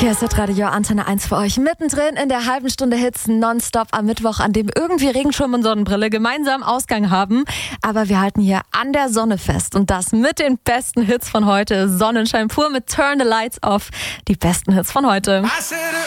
Hier ist Radio Antenne 1 für euch. Mittendrin in der halben Stunde Hits nonstop am Mittwoch, an dem irgendwie Regenschirm und Sonnenbrille gemeinsam Ausgang haben. Aber wir halten hier an der Sonne fest. Und das mit den besten Hits von heute. Sonnenschein pur mit Turn the Lights Off. Die besten Hits von heute.